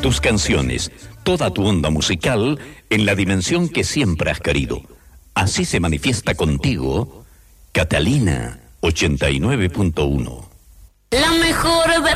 tus canciones, toda tu onda musical en la dimensión que siempre has querido. Así se manifiesta contigo Catalina 89.1. La mejor